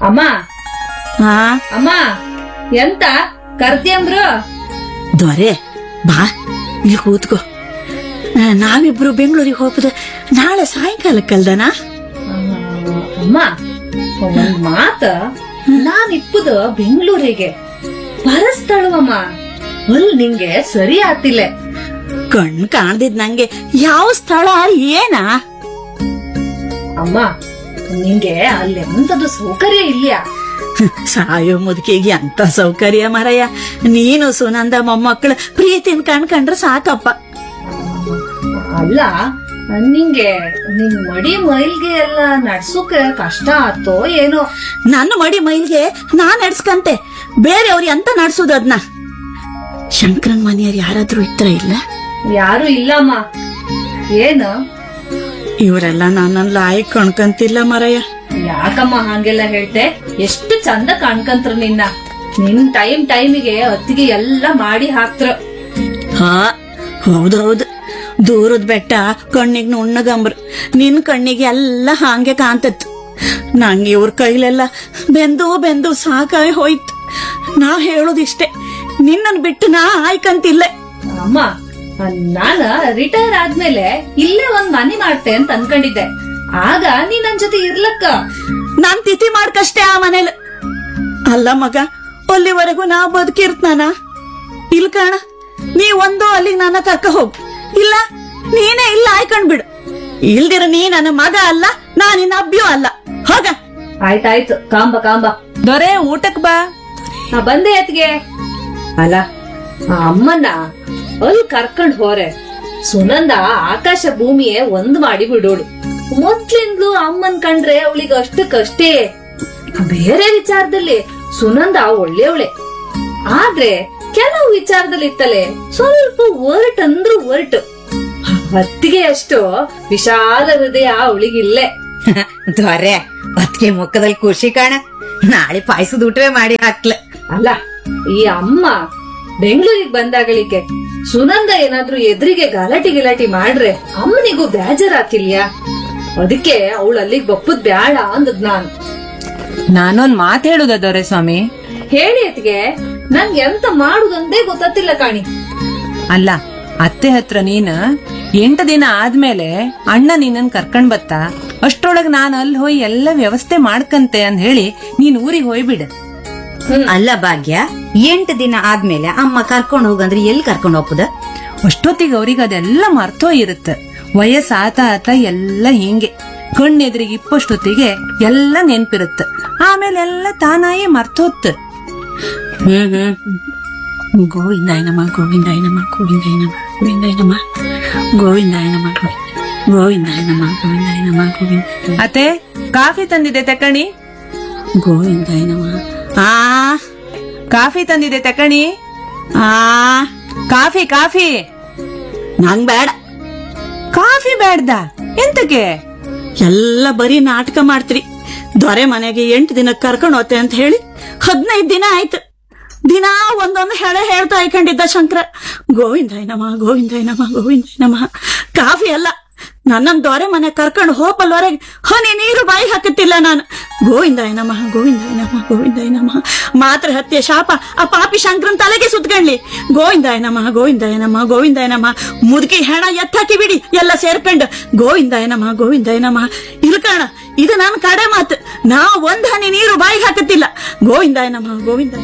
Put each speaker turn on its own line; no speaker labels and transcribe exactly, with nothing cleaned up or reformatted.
ಅಮ್ಮ
ಹಾ
ಅಮ್ಮ ಎಂತ ಕರ್ತಿ ಅಂದ್ರು?
ದೊರೆ ಬಾ ಇಲ್ಲಿ ಕೂತ್ಕೋ. ನಾವಿಬ್ರು ಬೆಂಗಳೂರಿಗೆ ಹೋಗುದು ನಾಳೆ ಸಾಯಂಕಾಲಕ್ಕಲ್ದನ?
ಅಮ್ಮ ಒಂದ್ ಮಾತ, ನಾನ್ ಇಪ್ಪುದ ಬೆಂಗಳೂರಿಗೆ ಬರಸ್ತಳವಮ್ಮ, ಅಲ್ ನಿಂಗೆ ಸರಿ ಆತಿಲ್ಲ.
ಕಣ್ ಕಾಣ್ದಿದ್ ನಂಗೆ ಯಾವ ಸ್ಥಳ ಏನ?
ಅಮ್ಮ ನಿಂಗೆ ಅಲ್ಲಿ ಎಂತದು ಸೌಕರ್ಯ ಇಲ್ಯಾ?
ಸಾಯೋ ಮುದುಕಿಗೆ ಅಂತ ಸೌಕರ್ಯ ಮರಯ್ಯ. ನೀನು ಸುನಂದ ಮೊಮ್ಮಕ್ಕಳು ಪ್ರೀತಿನ ಕಣ್ಕಂಡ್ರೆ ಸಾಕಪ್ಪ.
ಅಲ್ಲ ನಿಂಗೆ ನಿನ್ ಮಡಿ ಮೈಲ್ಗೆ ಎಲ್ಲ ನಡ್ಸೋಕ ಕಷ್ಟ ಆತೋ ಏನೋ?
ನನ್ನ ಮಡಿ ಮೈಲ್ಗೆ ನಾನ್ ನಡ್ಸ್ಕಂತೆ, ಬೇರೆಯವ್ರು ಎಂತ ನಡ್ಸುದ ಅದ್ನ? ಶಂಕರನ್ ಮನೆಯವ್ರು ಯಾರಾದ್ರೂ ಇತ್ರ ಇಲ್ಲ?
ಯಾರು ಇಲ್ಲಮ್ಮ. ಏನು
ಇವರೆಲ್ಲ ನನ್ನನ್ನ ಲಾಯಕ್ ಕಣ್ಕಂತಿಲ್ಲ ಮರಯ್ಯ.
ಯಾಕಮ್ಮ ಹಂಗೆಲ್ಲ ಹೇಳ್ತೆ? ಎಷ್ಟು ಚಂದ ಕಾಣ್ಕಂತ್ರ ನಿನ್ನ. ನಿನ್ ಟೈಮ್ ಟೈಮಿಗೆ ಅತ್ತಿಗೆ ಎಲ್ಲ ಮಾಡಿ ಹಾಕ್ತ್ರ.
ಹಾ ಹೌದೌದು, ದೂರದ ಬೆಟ್ಟ ಕಣ್ಣಿಗೆ ನುಣ್ಣಗಂಬ್ರ, ನಿನ್ ಕಣ್ಣಿಗೆ ಎಲ್ಲ ಹಾಂಗೆ ಕಾಂತತ್. ನಂಗೆ ಇವ್ರ ಕೈಲೆಲ್ಲ ಬೆಂದು ಬೆಂದು ಸಾಕಾಗಿ ಹೋಯ್ತು. ನಾ ಹೇಳೋದಿಷ್ಟೇ, ನಿನ್ನನ್ ಬಿಟ್ಟು ನಾ ಆಯ್ಕಂತಿಲ್ಲ.
ಅಮ್ಮ ನಾನ ರಿಟೈರ್ ಆದ್ಮೇಲೆ ಇಲ್ಲೇ ಒಂದ್ ಮನೆ ಮಾಡ್ತೆ ಅಂತ ಅನ್ಕೊಂಡಿದ್ದೆ. ಆಗ ನೀ ನನ್ ಜೊತೆ ಇರ್ಲಕ್ಕ.
ನಾನ್ ತಿಥಿ ಮಾಡ್ಕಷ್ಟೇ ಆ ಮನೇಲಿ. ಅಲ್ಲ ಮಗ, ಅಲ್ಲಿವರೆಗೂ ನಾ ಬದುಕಿರ್ತಾನ? ಇಲ್ ಕಾಣ, ನೀ ಒಂದು ಅಲ್ಲಿಗೆ ನನ್ನ ಕರ್ಕ ಹೋಗ್, ಇಲ್ಲ ನೀನೇ ಇಲ್ಲ ಆಯ್ಕೊಂಡ್ ಬಿಡು. ಇಲ್ದಿರ ನೀ ನನ್ನ ಮಗ ಅಲ್ಲ, ನಾ ನಿನ್ನ ಅಬ್ಬಿಯೂ ಅಲ್ಲ. ಹೋಗ.
ಆಯ್ತಾಯ್ತು, ಕಾಂಬ ಕಾಂಬ.
ದೊರೆ ಊಟಕ್ ಬಾ.
ನಾ ಬಂದೆ ಅತ್ಗೆ. ಅಲ್ಲ ಆ ಅಮ್ಮನ್ನ ಅಲ್ಲಿ ಕರ್ಕೊಂಡ್ ಹೋರೆ ಸುನಂದ ಆಕಾಶ ಭೂಮಿಯೇ ಒಂದ್ ಮಾಡಿ ಬಿಡೋಳು. ಮೊದ್ಲಿಂದ್ಲು ಅಮ್ಮನ್ ಕಂಡ್ರೆ ಅವಳಿಗೆ ಅಷ್ಟಕ್ಕಷ್ಟೇ. ಬೇರೆ ವಿಚಾರದಲ್ಲಿ ಸುನಂದ ಒಳ್ಳೆಯವಳೆ, ಆದ್ರೆ ಕೆಲವು ವಿಚಾರದಲ್ಲಿ ಇತ್ತಲೆ ಸ್ವಲ್ಪ ಒರಟು ಅಂದ್ರು ಒರಟು. ಅತ್ತಿಗೆ ಅಷ್ಟು ವಿಶಾಲ ಹೃದಯ ಅವಳಿಗಿಲ್ಲೇ.
ದೊರೆ ಅದಕ್ಕೆ ಮುಖದಲ್ಲಿ ಖುಷಿ ಕಾಣ. ನಾಳೆ ಪಾಯಸದ ಊಟವೇ ಮಾಡಿ ಹಾಕ್ಲ.
ಅಲ್ಲ ಈ ಅಮ್ಮ ಬೆಂಗಳೂರಿಗೆ ಬಂದಾಗಳಿಕೆ ಸುನಂದ ಏನಾದ್ರೂ ಎದುರಿಗೆ ಗಲಾಟಿ ಗಿಲಾಟಿ ಮಾಡ್ರೆ ಅಮ್ಮನಿಗೂ ಬೇಜಾರಾತಿಲ್ಯಾ? ಅದಕ್ಕೆ ಅವಳು ಅಲ್ಲಿಗೆ ಬಪ್ಪುದ್ ಬ್ಯಾಡ ಅಂದದ್ ನಾನು.
ನಾನೊಂದ್ ಮಾತ್ ಹೇಳುದ ದೊರೆ ಸ್ವಾಮಿ?
ಹೇಳಿ ಅತ್ಗೆ, ನನ್ಗೆ ಎಂತ ಮಾಡುದಂದೇ ಗೊತ್ತಿಲ್ಲ ಕಾಣಿ.
ಅಲ್ಲ ಅತ್ತೆ ಹತ್ರ ನೀನ್ ಎಂಟ ದಿನ ಆದ್ಮೇಲೆ ಅಣ್ಣ ನಿನ್ನನ್ ಕರ್ಕೊಂಡ್ ಬತ್ತ, ಅಷ್ಟ್ರೊಳಗ್ ನಾನ್ ಅಲ್ಲಿ ಹೋಗಿ ಎಲ್ಲ ವ್ಯವಸ್ಥೆ ಮಾಡ್ಕಂತೆ ಅಂದ್ ಹೇಳಿ ನೀನ್ ಊರಿಗೆ ಹೋಯ್ಬಿಡ.
ಅಲ್ಲ ಭಾಗ್ಯ, ಎಂಟು ದಿನ ಆದ್ಮೇಲೆ ಅಮ್ಮ ಕರ್ಕೊಂಡ್ ಹೋಗಂದ್ರೆ ಎಲ್ಲಿ ಕರ್ಕೊಂಡ್ ಹೋಗ್ಬೋದ?
ಅಷ್ಟೊತ್ತಿಗೆ ಅವ್ರಿಗೆ ಅದೆಲ್ಲ ಮರ್ತೋ ಇರುತ್ತ. ವಯಸ್ಸ ಆತ ಆತ ಎಲ್ಲ ಹಿಂಗೆ ಕಣ್ಣೆದ್ರಿಗೆ ಇಪ್ಪಷ್ಟೊತ್ತಿಗೆ ಎಲ್ಲ ನೆನ್ಪಿರುತ್ತ. ಆಮೇಲೆ ಎಲ್ಲ ತಾನಾಯೇ ಮರ್ತೋತ್.
ಹ್ಮ್ ಹ್ಮ್
ಗೋವಿಂದಾಯನಮ್ಮ ಗೋವಿಂದಾಯನಮ್ಮ ಗೋವಿಂದಾಯನಮ್ಮ ಗೋವಿಂದಾಯನಮ್ಮ ಗೋವಿಂದಾಯನಮ್ಮ ಗೋವಿಂದಾಯನಮ್ಮ ಗೋವಿಂದಾಯನಮ್ಮ ಗೋವಿಂದ.
ಅತ್ತೆ ಕಾಫಿ ತಂದಿದೆ ತಕಣಿ.
ಗೋವಿಂದಾಯನಮ್ಮ. ಆ
ಕಾಫಿ ತಂದಿದೆ ತಕಣಿ.
ಆ
ಕಾಫಿ ಕಾಫಿ.
ನಂಗ್ ಬೇಡ.
ಕಾಫಿ ಬೇಡ್ದ? ಎಂತಕ್ಕೆ?
ಎಲ್ಲ ಬರೀ ನಾಟಕ ಮಾಡ್ತ್ರಿ. ದೊರೆ ಮನೆಗೆ ಎಂಟು ದಿನ ಕರ್ಕೊಂಡು ಹೋತೆ ಅಂತ ಹೇಳಿ ಹದಿನೈದು ದಿನ ಆಯ್ತು. ದಿನಾ ಒಂದೊಂದು ಹೇಳೆ ಹೇಳ್ತಾ ಇಕೊಂಡಿದ್ದ ಶಂಕರ. ಗೋವಿಂದಾಯನಮ್ಮ ಗೋವಿಂದಾಯನಮ್ಮ ಗೋವಿಂದಾಯನಮ್ಮ. ಕಾಫಿ ಅಲ್ಲ, ನನ್ನನ್ ದೊರೆ ಮನೆ ಕರ್ಕೊಂಡು ಹೋಪಲ್ವರೆಗೆ ಹನಿ ನೀರು ಬಾಯಿ ಹಾಕುತ್ತಿಲ್ಲ ನಾನು. ಗೋವಿಂದಾಯನಮ್ಮ ಗೋವಿಂದಾಯನಮ್ಮ ಗೋವಿಂದಾಯನಮ್ಮ. ಮಾತ್ರ ಹತ್ಯೆ ಶಾಪ ಆ ಪಾಪಿ ಶಂಕರನ್ ತಲೆಗೆ ಸುತ್ಕೊಂಡ್ಲಿ. ಗೋವಿಂದಾಯನಮ್ಮ ಗೋವಿಂದಾಯನಮ್ಮ ಗೋವಿಂದಾಯನಮ್ಮ. ಮುದುಕಿ ಹೆಣ ಎತ್ತಾಕಿ ಬಿಡಿ ಎಲ್ಲ ಸೇರ್ಕೊಂಡು. ಗೋವಿಂದಾಯನಮ್ಮ ಗೋವಿಂದಾಯನಮ್ಮ. ಇಲ್ಕಣ, ಇದು ನಾನು ಕಡೆ ಮಾತು. ನಾ ಒಂದ್ ಹನಿ ನೀರು ಬಾಯಿಗೆ ಹಾಕುತ್ತಿಲ್ಲ. ಗೋವಿಂದಾಯನಮ್ಮ ಗೋವಿಂದಾಯ.